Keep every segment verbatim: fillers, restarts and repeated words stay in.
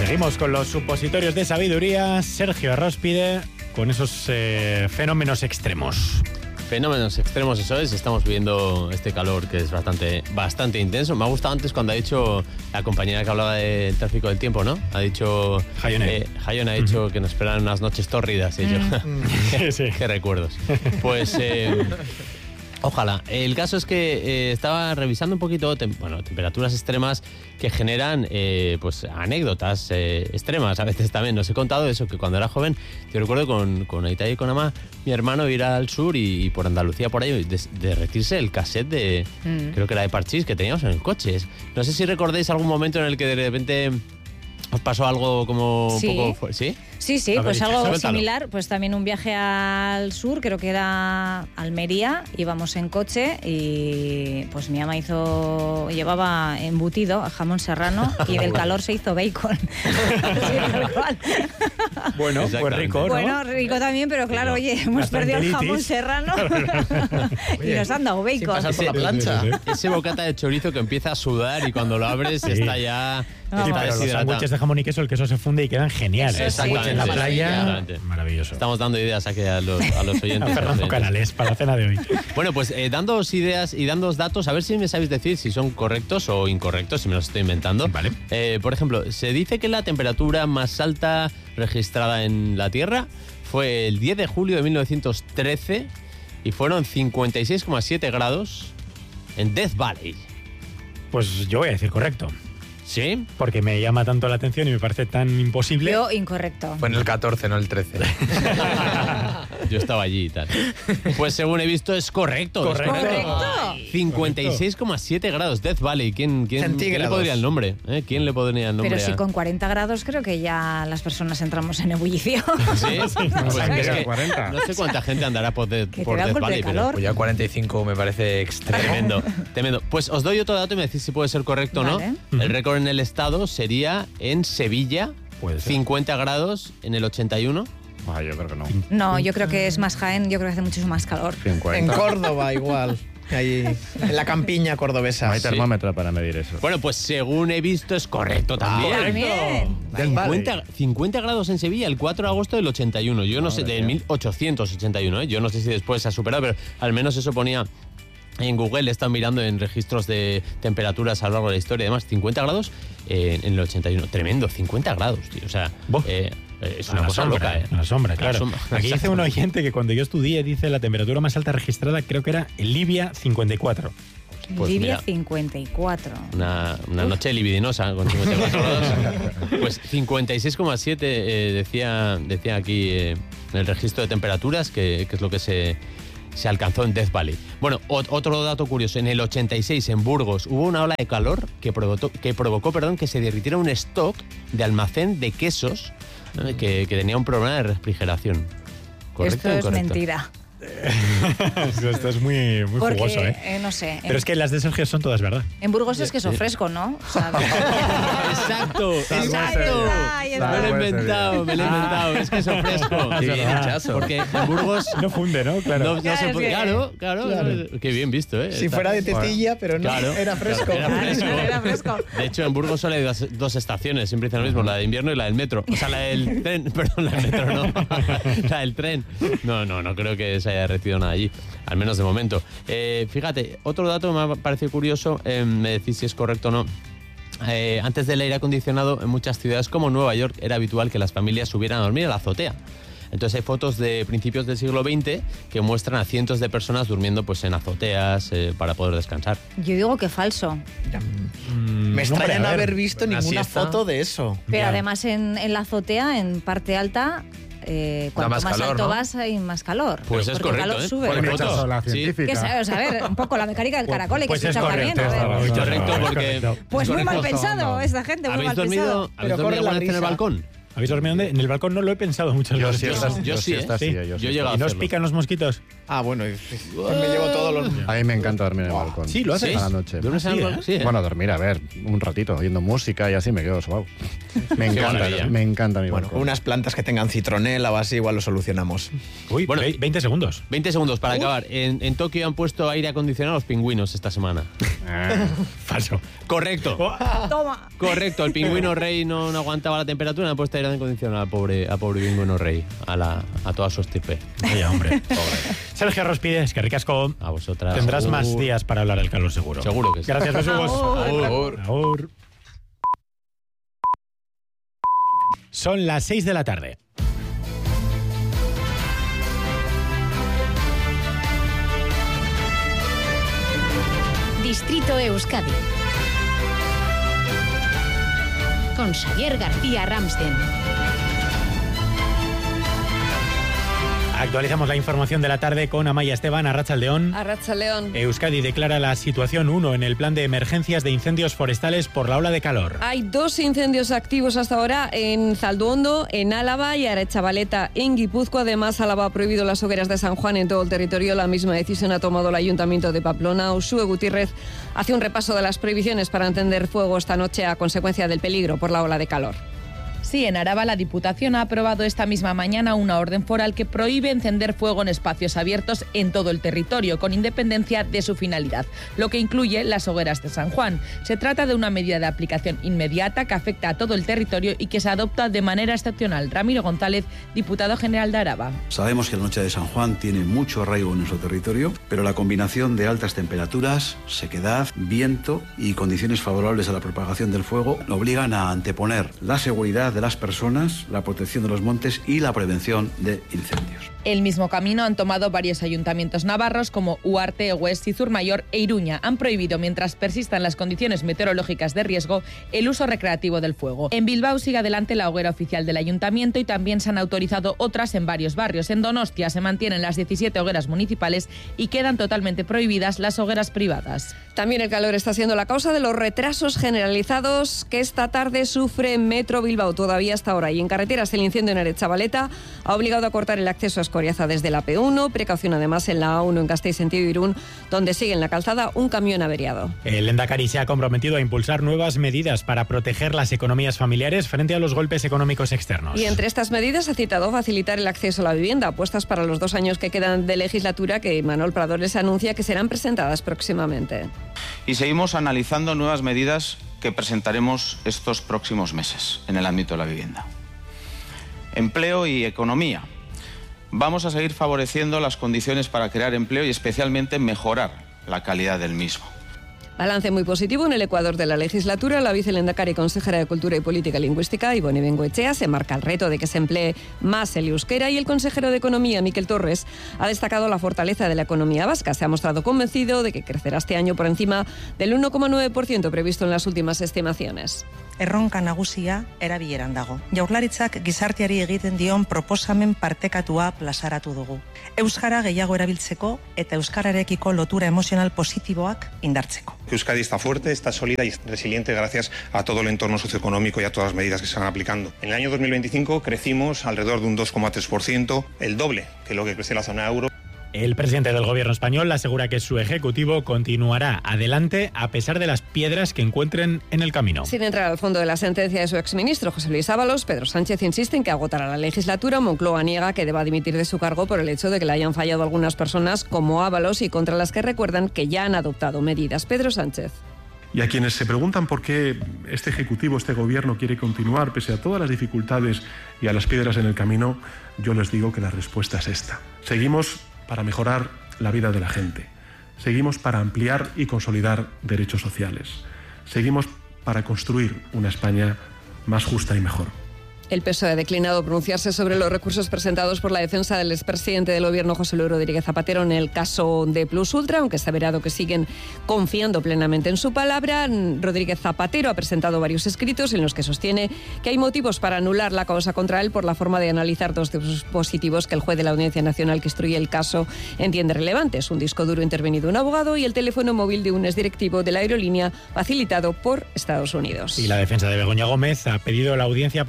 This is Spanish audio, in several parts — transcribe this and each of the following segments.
Seguimos con los supositorios de sabiduría. Sergio Arróspide, con esos eh, fenómenos extremos. Fenómenos extremos, eso es. Estamos viviendo este calor que es bastante, bastante intenso. Me ha gustado antes cuando ha dicho la compañera que hablaba del tráfico del tiempo, ¿no? Ha dicho... Jaione. Eh, Jaione ha dicho uh-huh. que nos esperan unas noches tórridas. Y yo, mm. sí. Qué recuerdos. Pues... Eh, Ojalá. El caso es que eh, estaba revisando un poquito, tem- bueno, temperaturas extremas que generan, eh, pues, anécdotas eh, extremas a veces también. Nos he contado eso, que cuando era joven, yo recuerdo con, con Aita y con Ama, mi hermano ir al sur y, y por Andalucía, por ahí, de, derretirse el cassette de, mm. creo que era de Parchís, que teníamos en el coche. No sé si recordéis algún momento en el que de repente... ¿Os pasó algo como sí. un poco... ¿Sí? Sí, sí, pues algo similar. Pues también un viaje al sur, creo que era Almería, íbamos en coche y pues mi ama hizo, llevaba embutido jamón serrano y del calor se hizo bacon. Sí, tal cual. Bueno, pues rico, ¿no? Bueno, rico también, pero claro, oye, hemos perdido el jamón serrano y nos han dado bacon. Sin pasar por la plancha. Ese bocata de chorizo que empieza a sudar y cuando lo abres sí. está ya... No, sí, pero los sándwiches de jamón y queso, el queso se funde y quedan geniales. Exactamente. En la playa, sí, maravilloso. Estamos dando ideas aquí a los, a los oyentes. A Fernando Canales, para la cena de hoy. Bueno, pues eh, dándoos ideas y dándoos datos, a ver si me sabéis decir si son correctos o incorrectos, si me los estoy inventando. Vale. Eh, por ejemplo, se dice que la temperatura más alta registrada en la Tierra fue el diez de julio de mil novecientos trece y fueron cincuenta y seis coma siete grados en Death Valley. Pues yo voy a decir correcto. ¿Sí? Porque me llama tanto la atención y me parece tan imposible. Yo, incorrecto. Fue en el catorce, no el trece. Yo estaba allí y tal. Pues según he visto es correcto. ¿Correcto? Es correcto. cincuenta y seis coma siete grados, Death Valley. ¿Quién, quién, ¿quién le podría el nombre? ¿Eh? ¿Quién le podría el nombre? Pero si a... con cuarenta grados creo que ya las personas entramos en ebullición. ¿Sí? sí no, pues es que cuarenta. No sé cuánta gente andará por, de, que por te da Death Valley. Pero pues ya cuarenta y cinco me parece extremo. Tremendo, tremendo. Pues os doy otro dato y me decís si puede ser correcto vale. o no. Uh-huh. El récord en el estado sería en Sevilla, cincuenta grados en el ochenta y uno. Ah, yo creo que no. No, yo creo que es más Jaén, yo creo que hace muchísimo más calor. cincuenta. En Córdoba igual. Ahí, en la campiña cordobesa. No hay termómetro sí. para medir eso. Bueno, pues según he visto es correcto también. Ah, también. cincuenta, cincuenta grados en Sevilla el cuatro de agosto del ochenta y uno. Yo no sé, de mil ochocientos ochenta y uno. ¿eh? Yo no sé si después se ha superado, pero al menos eso ponía... En Google están mirando en registros de temperaturas a lo largo de la historia y demás. cincuenta grados eh, en el ochenta y uno. Tremendo, cincuenta grados, tío. O sea, eh, es una cosa sombra, loca, ¿eh? Una sombra, claro. La sombra. Aquí dice un oyente que cuando yo estudié, dice la temperatura más alta registrada, creo que era en Libia, cincuenta y cuatro. Pues Libia, mira, cincuenta y cuatro. Una, una noche libidinosa con cincuenta y cuatro grados. Pues cincuenta y seis coma siete eh, decía, decía aquí eh, en el registro de temperaturas, que, que es lo que se... se alcanzó en Death Valley. Bueno, o- otro dato curioso, en el ochenta y seis en Burgos hubo una ola de calor que provocó, que, provocó perdón, que se derritiera un stock de almacén de quesos ¿no? que, que tenía un problema de refrigeración. ¿Correcto? Esto es mentira. Esto es muy, muy Porque, jugoso, ¿eh? eh, no sé. Pero es que las de Sergio son todas verdad. En Burgos es queso fresco, ¿no? O sea, Exacto, exacto. Me lo he inventado, me lo he inventado. Es queso fresco. Qué bien hechazo. Porque en Burgos... No funde, ¿no? Claro. No, no Claro, se puede- es que- claro, claro, Claro. Qué bien visto, ¿eh? Si Está- fuera de tetilla, pero no, Claro. era fresco. Era fresco. Era fresco. De hecho, en Burgos solo hay dos, dos estaciones, siempre dicen lo mismo, la de invierno y la del metro. O sea, la del tren, perdón, la del metro no. La del tren. No, no, no creo que se haya derretido nada allí, al menos de momento. Eh, fíjate, otro dato que me ha parecido curioso, eh, me decís si es correcto o no. Eh, antes del aire acondicionado, en muchas ciudades como Nueva York era habitual que las familias subieran a dormir a la azotea. Entonces hay fotos de principios del siglo veinte que muestran a cientos de personas durmiendo pues en azoteas eh, para poder descansar. Yo digo que falso. Mm, Me extraña hombre, no a ver. haber visto una ninguna siesta. foto de eso. Pero Ya. además en, en la azotea, en parte alta, eh, cuanto más más, calor, alto ¿no? vas hay más calor. Pues es porque correcto, el calor ¿eh? sube. Porque Porque fotos. la Sí. científica. ¿Qué sabes? A ver, un poco la mecánica del caracol, hay que Pues es escuchar correcto. también. A ver. es Correcto, es porque... correcto. Pues muy mal Correcto, pensado no. esta gente, muy ¿Habéis mal dormido, pensado. ¿habéis Pero dormido corre la alguna vez en el risa. balcón? ¿Habéis dormido dónde? En el balcón no lo he pensado muchas Yo veces. sí, estas- yo yo sí, sí, ¿eh? estas Sí. sí, Yo yo he sí. llegado ¿Y no a os hacerlo. pican los mosquitos? Ah, bueno, y- me llevo todos los... A mí me encanta dormir en el balcón. Sí, lo haces. ¿Sí? A la noche. ¿Duermes en Ah, el sí, balcón? ¿eh? Sí, ¿eh? Bueno, dormir, a ver, un ratito, oyendo música y así me quedo sobao. Me Qué encanta, maravilla. me encanta mi Bueno, balcón. con unas plantas que tengan citronela o así, igual lo solucionamos. Uy, Bueno. ve- veinte segundos. veinte segundos para acabar. En, en Tokio han puesto aire acondicionado a los pingüinos esta semana. Ah, falso. Correcto. Toma. Correcto, el pingüino rey no, no aguantaba la temperatura, han puesto aire acondicionado al pobre, al pobre pingüino rey, a, la, a toda su estirpe. Vaya, hombre. Pobre. Sergio Rospide, es que ricasco. A vosotras. Tendrás Agur. más días para hablar del calor, seguro. Seguro que sí. Gracias, Besugos. Agur. Agur. Agur. Son las seis de la tarde. Distrito Euskadi. Con Xavier García Ramsten. Actualizamos la información de la tarde con Amaya Esteban, Arratsaldeón. Arratsaldeón. Euskadi declara la situación uno en el plan de emergencias de incendios forestales por la ola de calor. Hay dos incendios activos hasta ahora en Zalduondo, en Álava, y Aretxabaleta, en Guipúzcoa. Además, Álava ha prohibido las hogueras de San Juan en todo el territorio. La misma decisión ha tomado el Ayuntamiento de Pamplona. Uxue Gutiérrez hace un repaso de las prohibiciones para encender fuego esta noche a consecuencia del peligro por la ola de calor. Sí, en Araba la Diputación ha aprobado esta misma mañana una orden foral que prohíbe encender fuego en espacios abiertos en todo el territorio, con independencia de su finalidad, lo que incluye las hogueras de San Juan. Se trata de una medida de aplicación inmediata que afecta a todo el territorio y que se adopta de manera excepcional. Ramiro González, diputado general de Araba. Sabemos que la noche de San Juan tiene mucho arraigo en nuestro territorio, pero la combinación de altas temperaturas, sequedad, viento y condiciones favorables a la propagación del fuego obligan a anteponer la seguridad de las personas, la protección de los montes y la prevención de incendios. El mismo camino han tomado varios ayuntamientos navarros como Uarte, Hues, Zurmayor e Iruña. Han prohibido, mientras persistan las condiciones meteorológicas de riesgo, el uso recreativo del fuego. En Bilbao sigue adelante la hoguera oficial del ayuntamiento y también se han autorizado otras en varios barrios. En Donostia se mantienen las diecisiete hogueras municipales y quedan totalmente prohibidas las hogueras privadas. También el calor está siendo la causa de los retrasos generalizados que esta tarde sufre Metro Bilbao, todavía hasta ahora. Y en carreteras, el incendio en Aretxabaleta ha obligado a cortar el acceso a Escoriaza desde la P uno. Precaución además en la A uno en Gasteiz sentido Irún, donde sigue en la calzada un camión averiado. El Lehendakari se ha comprometido a impulsar nuevas medidas para proteger las economías familiares frente a los golpes económicos externos. Y entre estas medidas ha citado facilitar el acceso a la vivienda, apuestas para los dos años que quedan de legislatura, que Manuel Prado les anuncia que serán presentadas próximamente. Y seguimos analizando nuevas medidas que presentaremos estos próximos meses en el ámbito de la vivienda. Empleo y economía. Vamos a seguir favoreciendo las condiciones para crear empleo y especialmente mejorar la calidad del mismo. Balance muy positivo en el Ecuador de la legislatura. La vicelehendakari, consejera de Cultura y Política Lingüística, Ibone Bengoechea, se marca el reto de que se emplee más el euskera, y el consejero de Economía, Miquel Torres, ha destacado la fortaleza de la economía vasca. Se ha mostrado convencido de que crecerá este año por encima del uno coma nueve por ciento previsto en las últimas estimaciones. Erronka nagusia erabileran dago. Jaurlaritzak gizarteari egiten dion proposamen partekatua plazaratu dugu. Euskara gehiago erabiltzeko eta euskararekiko lotura emozional positiboak indartzeko. Euskadi está fuerte, está sólida y resiliente gracias a todo el entorno socioeconómico y a todas las medidas que se están aplicando. En el año dos mil veinticinco crecimos alrededor de un dos coma tres por ciento, el doble que lo que crece la zona euro. El presidente del gobierno español asegura que su ejecutivo continuará adelante a pesar de las piedras que encuentren en el camino. Sin entrar al fondo de la sentencia de su exministro José Luis Ábalos, Pedro Sánchez insiste en que agotará la legislatura. Moncloa niega que deba dimitir de su cargo por el hecho de que le hayan fallado algunas personas como Ábalos y contra las que recuerdan que ya han adoptado medidas. Pedro Sánchez. Y a quienes se preguntan por qué este Ejecutivo, este Gobierno quiere continuar pese a todas las dificultades y a las piedras en el camino, yo les digo que la respuesta es esta. Seguimos para mejorar la vida de la gente. Seguimos para ampliar y consolidar derechos sociales. Seguimos para construir una España más justa y mejor. El P S O E ha declinado pronunciarse sobre los recursos presentados por la defensa del expresidente del Gobierno, José Luis Rodríguez Zapatero, en el caso de Plus Ultra, aunque se ha averado que siguen confiando plenamente en su palabra. Rodríguez Zapatero ha presentado varios escritos en los que sostiene que hay motivos para anular la causa contra él por la forma de analizar dos dispositivos que el juez de la Audiencia Nacional que instruye el caso entiende relevantes: un disco duro intervenido de un abogado y el teléfono móvil de un exdirectivo de la aerolínea facilitado por Estados Unidos. Y la defensa de Begoña Gómez ha pedido a la Audiencia Provincial de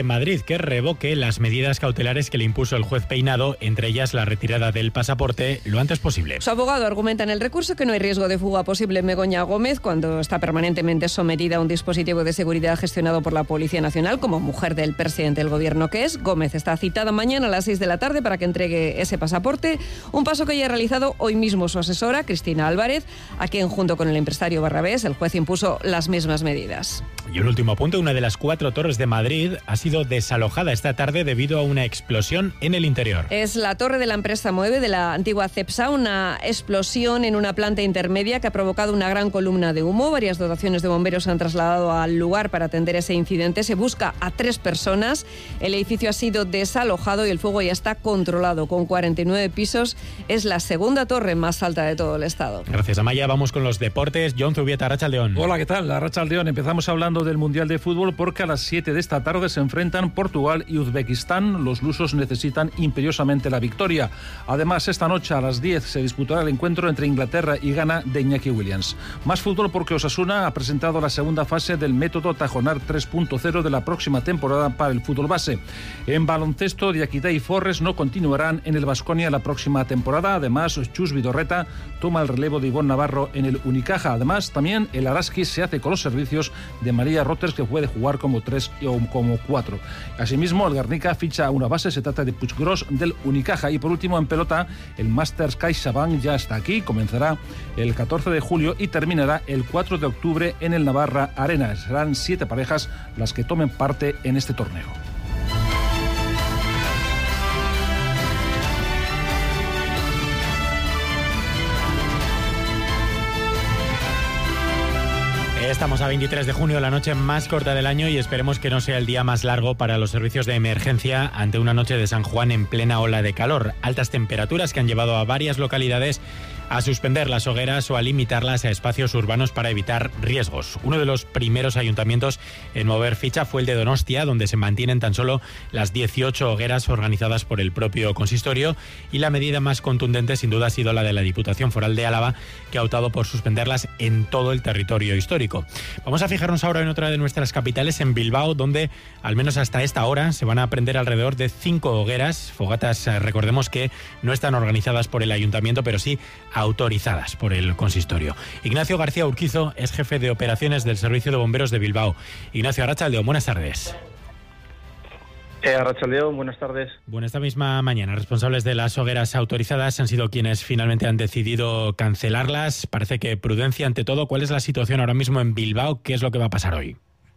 de Madrid que revoque las medidas cautelares que le impuso el juez Peinado, entre ellas la retirada del pasaporte lo antes posible. Su abogado argumenta en el recurso que no hay riesgo de fuga posible en Begoña Gómez cuando está permanentemente sometida a un dispositivo de seguridad gestionado por la Policía Nacional como mujer del presidente del gobierno que es. Gómez está citada mañana a las seis de la tarde para que entregue ese pasaporte, un paso que ya ha realizado hoy mismo su asesora, Cristina Álvarez, a quien junto con el empresario Barrabés el juez impuso las mismas medidas. Y un último punto, una de las cuatro torres de Madrid ha sido desalojada esta tarde debido a una explosión en el interior. Es la torre de la empresa Moeve de la antigua Cepsa, una explosión en una planta intermedia que ha provocado una gran columna de humo. Varias dotaciones de bomberos se han trasladado al lugar para atender ese incidente. Se busca a tres personas. El edificio ha sido desalojado y el fuego ya está controlado. Con cuarenta y nueve pisos, es la segunda torre más alta de todo el estado. Gracias, Amaya. Vamos con los deportes. John Zubieta, Arratsaldeon. Hola, ¿qué tal? Arratsaldeon. Empezamos hablando del Mundial de Fútbol porque a las siete de esta tarde se enfrentan Portugal y Uzbekistán. Los lusos necesitan imperiosamente la victoria. Además, esta noche a las diez se disputará el encuentro entre Inglaterra y Ghana de Iñaki Williams. Más fútbol porque Osasuna ha presentado la segunda fase del método Tajonar tres punto cero de la próxima temporada para el fútbol base. En baloncesto, Diakité y Forres no continuarán en el Baskonia la próxima temporada. Además, Chus Vidorreta toma el relevo de Ivonne Navarro en el Unicaja. Además, también el Araski se hace con los servicios de María Roters, que puede jugar como tres o como cuatro. Asimismo, el Guernica ficha a una base, se trata de Puiggròs del Unicaja. Y por último, en pelota, el Masters CaixaBank ya está aquí, comenzará el catorce de julio y terminará el cuatro de octubre en el Navarra Arena. Serán siete parejas las que tomen parte en este torneo. Estamos a veintitrés de junio, la noche más corta del año, y esperemos que no sea el día más largo para los servicios de emergencia ante una noche de San Juan en plena ola de calor. Altas temperaturas que han llevado a varias localidades a suspender las hogueras o a limitarlas a espacios urbanos para evitar riesgos. Uno de los primeros ayuntamientos en mover ficha fue el de Donostia, donde se mantienen tan solo las dieciocho hogueras organizadas por el propio consistorio, y la medida más contundente sin duda ha sido la de la Diputación Foral de Álava, que ha optado por suspenderlas en todo el territorio histórico. Vamos a fijarnos ahora en otra de nuestras capitales, en Bilbao, donde al menos hasta esta hora se van a prender alrededor de cinco hogueras, fogatas, recordemos que no están organizadas por el ayuntamiento, pero sí autorizadas por el consistorio. Ignacio García Urquizo es jefe de operaciones del Servicio de Bomberos de Bilbao. Ignacio, Arratsaldeon, buenas tardes. Eh, Arratsaldeon, buenas tardes. Bueno, esta misma mañana, responsables de las hogueras autorizadas han sido quienes finalmente han decidido cancelarlas. Parece que prudencia ante todo. ¿Cuál es la situación ahora mismo en Bilbao? ¿Qué es lo que va a pasar hoy?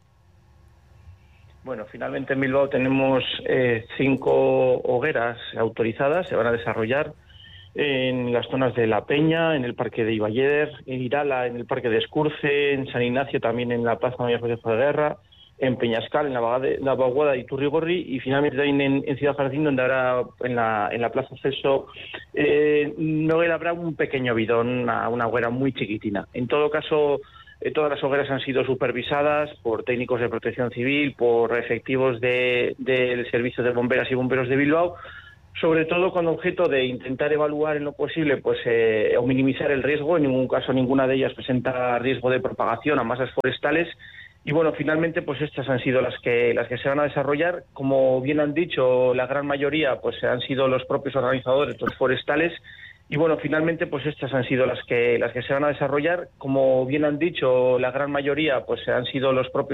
Bueno, finalmente en Bilbao tenemos eh, cinco hogueras autorizadas. Se van a desarrollar en las zonas de La Peña, en el Parque de Iballeder, en Irala, en el Parque de Escurce, en San Ignacio también en la Plaza Mayor José de Guerra, en Peñascal, en la Bagade, la Baguada y Turrigorri, y finalmente también en, en Ciudad Jardín, donde habrá en la, en la Plaza Celso eh, no habrá un pequeño bidón, una, una hoguera muy chiquitina. En todo caso, eh, todas las hogueras han sido supervisadas por técnicos de protección civil, por efectivos de, del Servicio de Bomberas y Bomberos de Bilbao, sobre todo con objeto de intentar evaluar en lo posible pues eh, o minimizar el riesgo. En ningún caso ninguna de ellas presenta riesgo de propagación a masas forestales. Y bueno, finalmente pues estas han sido las que las que se van a desarrollar. Como bien han dicho, la gran mayoría pues han sido los propios organizadores, los forestales. Y bueno, finalmente pues estas han sido las que las que se van a desarrollar. Como bien han dicho, la gran mayoría pues han sido los propios